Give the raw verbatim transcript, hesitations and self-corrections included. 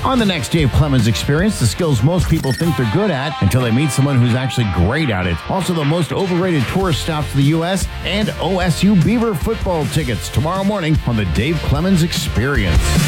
On the next Dave Clemens Experience, the skills most people think they're good at until they meet someone who's actually great at it. Also, the most overrated tourist stops to the U S and O S U Beaver football tickets tomorrow morning on the Dave Clemens Experience.